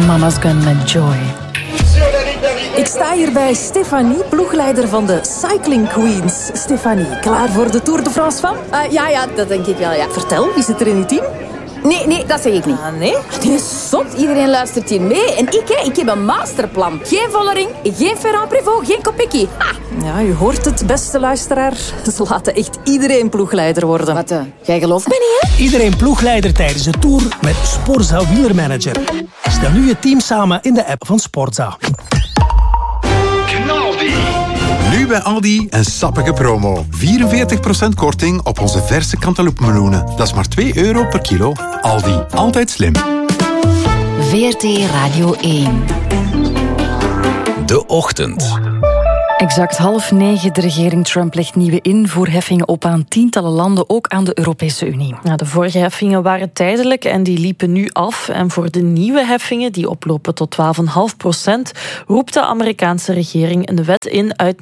Mama's Gun met Joy. Ik sta hier bij Stefanie, ploegleider van de Cycling Queens. Stefanie, klaar voor de Tour de France van? Ja, dat denk ik wel, ja. Vertel, wie zit er in uw team? Nee, dat zeg ik niet. Nee? Die is zot. Iedereen luistert hier mee. En ik heb een masterplan. Geen Vollering, geen Ferrand-Prévot, geen Kopecky. Ja, u hoort het, beste luisteraar. Ze laten echt iedereen ploegleider worden. Wat, jij gelooft me niet, hè? Iedereen ploegleider tijdens de Tour met Sporza Wielermanager. Stel nu je team samen in de app van Sporza. Nu bij Aldi een sappige promo. 44% korting op onze verse cantaloupe-meloenen. Dat is maar €2 per kilo. Aldi, altijd slim. VRT Radio 1. De Ochtend. Exact 8:30. De regering Trump legt nieuwe invoerheffingen op aan tientallen landen, ook aan de Europese Unie. Ja, de vorige heffingen waren tijdelijk en die liepen nu af. En voor de nieuwe heffingen, die oplopen tot 12,5%, roept de Amerikaanse regering een wet in uit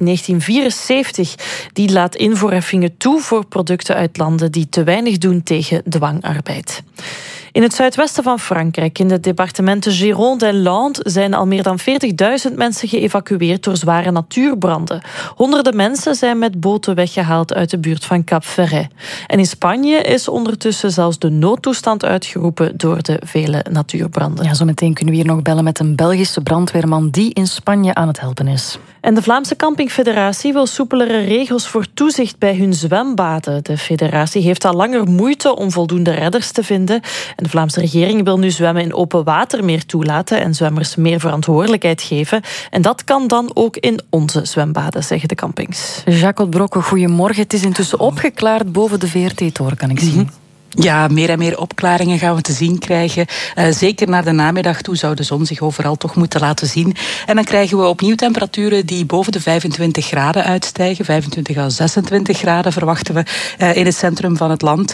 1974. Die laat invoerheffingen toe voor producten uit landen die te weinig doen tegen dwangarbeid. In het zuidwesten van Frankrijk, in de departementen Gironde en Landes, zijn al meer dan 40.000 mensen geëvacueerd door zware natuurbranden. Honderden mensen zijn met boten weggehaald uit de buurt van Cap Ferret. En in Spanje is ondertussen zelfs de noodtoestand uitgeroepen door de vele natuurbranden. Ja, zo meteen kunnen we hier nog bellen met een Belgische brandweerman die in Spanje aan het helpen is. En de Vlaamse Campingfederatie wil soepelere regels voor toezicht bij hun zwembaden. De federatie heeft al langer moeite om voldoende redders te vinden. En de Vlaamse regering wil nu zwemmen in open water meer toelaten en zwemmers meer verantwoordelijkheid geven. En dat kan dan ook in onze zwembaden, zeggen de campings. Jacques Brokke, goedemorgen. Het is intussen opgeklaard boven de VRT-toren, kan ik zien. Ja, meer en meer opklaringen gaan we te zien krijgen. Zeker naar de namiddag toe zou de zon zich overal toch moeten laten zien. En dan krijgen we opnieuw temperaturen die boven de 25 graden uitstijgen. 25 à 26 graden verwachten we in het centrum van het land.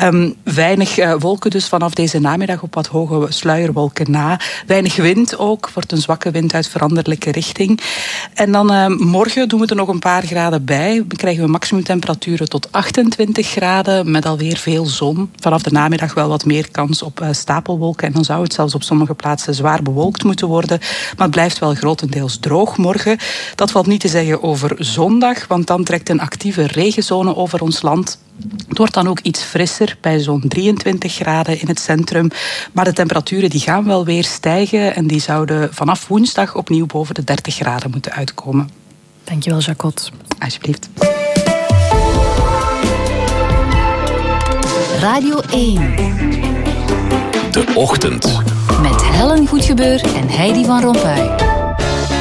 Weinig wolken dus vanaf deze namiddag op wat hoge sluierwolken na. Weinig wind ook, wordt een zwakke wind uit veranderlijke richting. En dan morgen doen we er nog een paar graden bij. Dan krijgen we maximumtemperaturen tot 28 graden met alweer veel zon. Vanaf de namiddag wel wat meer kans op stapelwolken. En dan zou het zelfs op sommige plaatsen zwaar bewolkt moeten worden. Maar het blijft wel grotendeels droog morgen. Dat valt niet te zeggen over zondag, want dan trekt een actieve regenzone over ons land. Het wordt dan ook iets frisser, bij zo'n 23 graden in het centrum. Maar de temperaturen die gaan wel weer stijgen en die zouden vanaf woensdag opnieuw boven de 30 graden moeten uitkomen. Dankjewel, Jacques. Alsjeblieft. Radio 1. De Ochtend. Met Helen Goedgebeur en Heidi van Rompuy.